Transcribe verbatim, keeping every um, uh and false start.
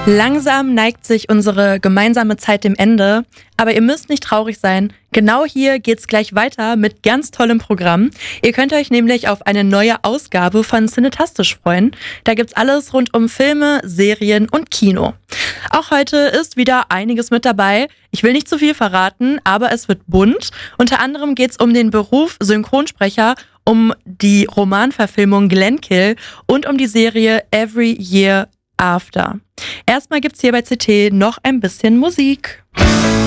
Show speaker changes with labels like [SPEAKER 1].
[SPEAKER 1] Langsam neigt sich unsere gemeinsame Zeit dem Ende, aber ihr müsst nicht traurig sein. Genau hier geht's gleich weiter mit ganz tollem Programm. Ihr könnt euch nämlich auf eine neue Ausgabe von Cinetastisch freuen. Da gibt's alles rund um Filme, Serien und Kino. Auch heute ist wieder einiges mit dabei. Ich will nicht zu viel verraten, aber es wird bunt. Unter anderem geht's um den Beruf Synchronsprecher, um die Romanverfilmung Glenkill und um die Serie Every Year After. Erstmal gibt's hier bei C T noch ein bisschen Musik.